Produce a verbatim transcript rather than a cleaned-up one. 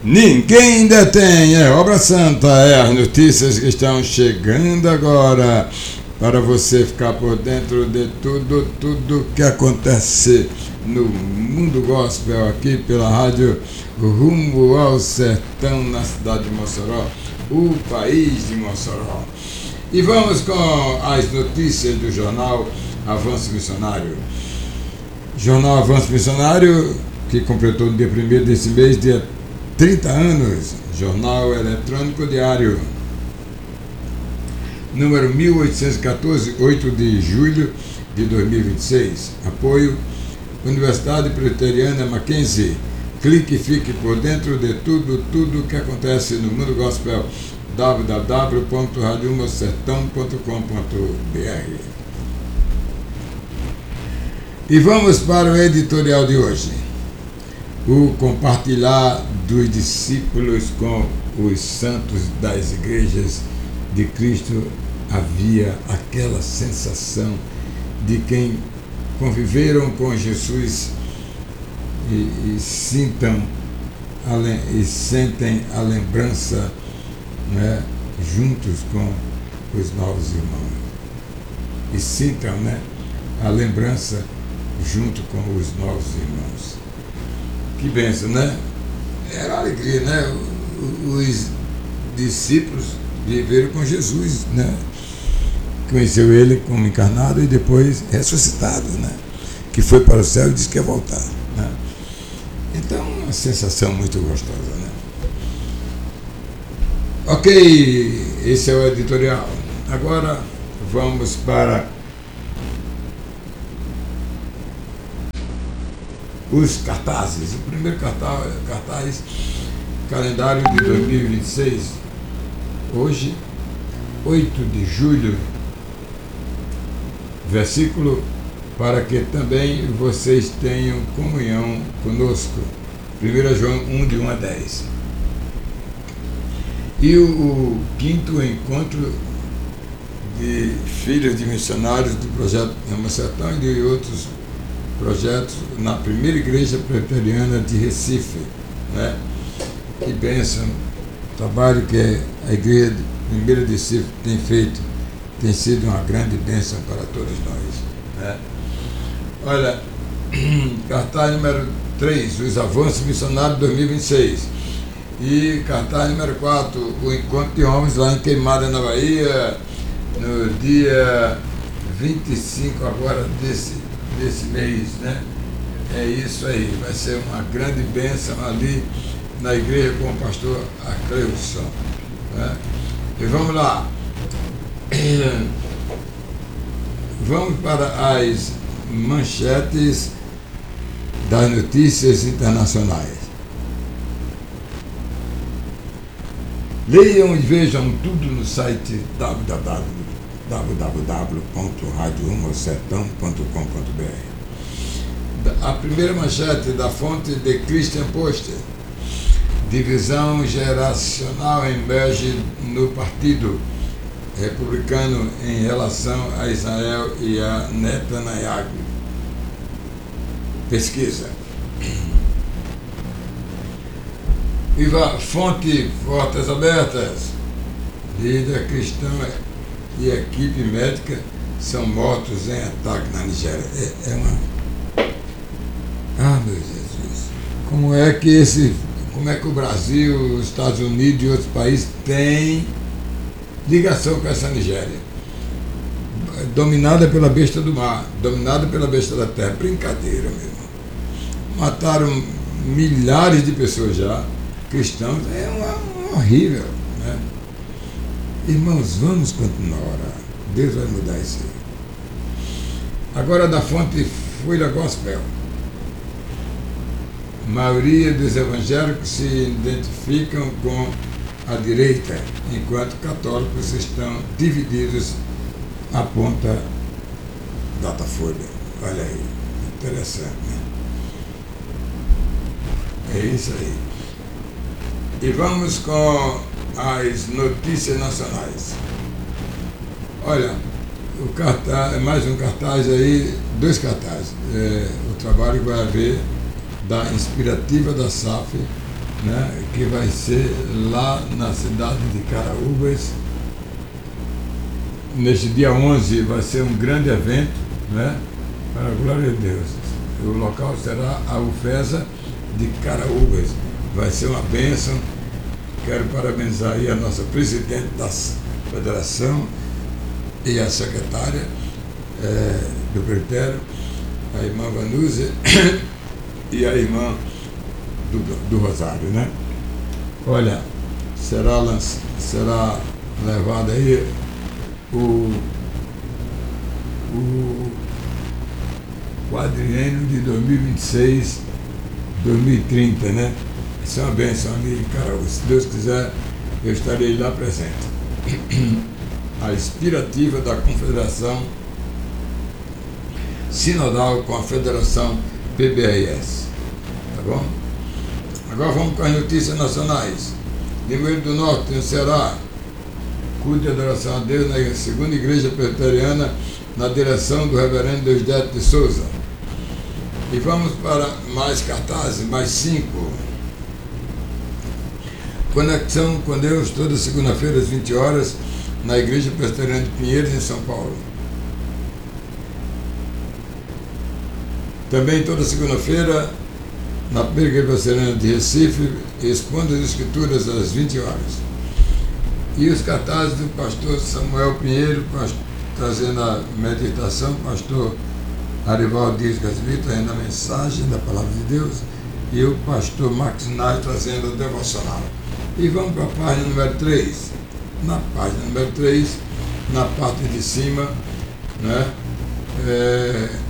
Ninguém detém, é obra santa, é as notícias que estão chegando agora para você ficar por dentro de tudo, tudo que acontece no mundo gospel aqui pela rádio Rumo ao Sertão, na cidade de Mossoró, o país de Mossoró. E vamos com as notícias do jornal Avanço Missionário. Jornal Avanço Missionário, que completou no dia primeiro desse mês, dia trinta anos, jornal eletrônico diário, número mil oitocentos e catorze, oito de julho de dois mil e vinte e seis. Apoio Universidade Presbiteriana Mackenzie. Clique e fique por dentro de tudo, tudo que acontece no mundo gospel. w w w ponto rádio rumo ao sertão ponto com ponto b r. E vamos para o editorial de hoje. O compartilhar dos discípulos com os santos das igrejas de Cristo. Havia aquela sensação de quem conviveram com Jesus e, e sintam a, e sentem a lembrança, né, juntos com os novos irmãos, e sintam, né, a lembrança junto com os novos irmãos. Que bênção, né? Era alegria, né? Os discípulos viveram com Jesus, né? Conheceu ele como encarnado e depois ressuscitado, né? Que foi para o céu e disse que ia voltar, né? Então, uma sensação muito gostosa, né? Ok, esse é o editorial. Agora vamos para os cartazes. O primeiro cartaz, cartaz calendário de dois mil e vinte e seis. Hoje, oito de julho, versículo: para que também vocês tenham comunhão conosco. primeiro João um, de um a dez. E o, o quinto encontro de filhos de missionários do projeto Rumo ao Sertão e de outros projetos na primeira igreja presbiteriana de Recife, né? Que bênção, o trabalho que a igreja de primeira de Recife tem feito tem sido uma grande bênção para todos nós, né? Olha, cartaz número três, os avanços missionários dois mil e vinte e seis. E cartaz número quatro, o encontro de homens lá em Queimada, na Bahia, no dia vinte e cinco agora desse, desse mês, né? É isso aí, vai ser uma grande bênção ali na igreja com o pastor Acleusson, né? E vamos lá. Vamos para as manchetes das notícias internacionais. Leiam e vejam tudo no site w w w ponto rádio rumo ao sertão ponto com ponto b r. A primeira manchete da fonte de Christian Post: divisão geracional emerge no partido republicano em relação a Israel e a Netanyahu. Pesquisa. Viva fonte Portas Abertas. Líder cristão e equipe médica são mortos em ataque na Nigéria. É, é uma... Ah, meu Jesus. Como é que esse... Como é que o Brasil, os Estados Unidos e outros países têm ligação com essa Nigéria? Dominada pela besta do mar, dominada pela besta da terra. Brincadeira, meu irmão. Mataram milhares de pessoas já, cristãos. É uma, uma horrível, né? Irmãos, vamos continuar a orar. Deus vai mudar isso aí. Agora da fonte Folha Gospel. A maioria dos evangélicos se identificam com a direita, enquanto católicos estão divididos, aponta Datafolha. Olha aí, interessante, né? É isso aí. E vamos com as notícias nacionais. Olha, o cartaz, mais um cartaz aí, dois cartazes. É, o trabalho que vai haver da Inspirativa da S A F né, que vai ser lá na cidade de Caraúbas. Neste dia onze vai ser um grande evento, né, para a glória de Deus. O local será a UFESA de Caraúbas. Vai ser uma bênção. Quero parabenizar aí a nossa presidente da federação e a secretária é, do presbitério, a irmã Vanusa e a irmã do, do Rosário, né? Olha, será, lanç, será levado aí o, o quadriênio de dois mil e vinte e seis, dois mil e trinta, né? Isso é uma bênção ali em Caraúbas. Se Deus quiser, eu estarei lá presente. A inspirativa da Confederação Sinodal com a Federação P B R S. Tá bom? Agora vamos com as notícias nacionais. Limoeiro do Norte, no Ceará, culto de adoração a Deus na segunda igreja presbiteriana, na direção do reverendo Deusdedito de Souza. E vamos para mais cartazes, mais cinco. Conexão com Deus, toda segunda-feira às vinte horas, na Igreja Presbiteriana de Pinheiros, em São Paulo. Também toda segunda-feira, na primeira Igreja Presbiteriana de Recife, expondo as Escrituras às vinte horas. E os cartazes do pastor Samuel Pinheiro, pastor, trazendo a meditação, pastor Arivaldo Dias Casimiro, trazendo a mensagem da Palavra de Deus, e o pastor Max Nai trazendo o devocional. E vamos para a página número três. Na página número três, na parte de cima, né, é,